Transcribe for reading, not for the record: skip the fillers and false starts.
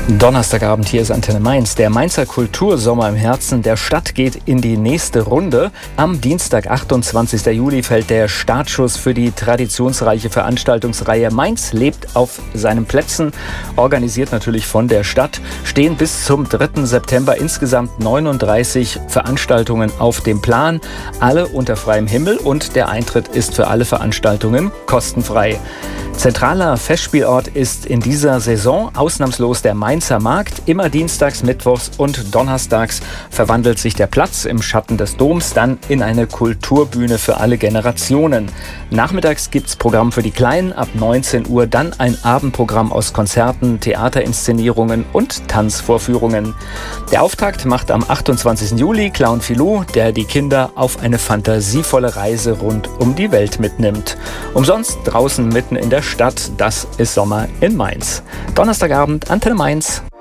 Donnerstagabend, hier ist Antenne Mainz. Der Mainzer Kultursommer im Herzen der Stadt geht in die nächste Runde. Am Dienstag, 28. Juli, fällt der Startschuss für die traditionsreiche Veranstaltungsreihe Mainz lebt auf seinen Plätzen. Organisiert natürlich von der Stadt. Stehen bis zum 3. September insgesamt 39 Veranstaltungen auf dem Plan. Alle unter freiem Himmel und der Eintritt ist für alle Veranstaltungen kostenfrei. Zentraler Festspielort ist in dieser Saison ausnahmslos der Mainzer Markt. Immer dienstags, mittwochs und donnerstags verwandelt sich der Platz im Schatten des Doms dann in eine Kulturbühne für alle Generationen. Nachmittags gibt's Programm für die Kleinen, ab 19 Uhr dann ein Abendprogramm aus Konzerten, Theaterinszenierungen und Tanzvorführungen. Der Auftakt macht am 28. Juli Clown Filou, der die Kinder auf eine fantasievolle Reise rund um die Welt mitnimmt. Umsonst draußen mitten in der Stadt, das ist Sommer in Mainz. Donnerstagabend, Antenne Mainz.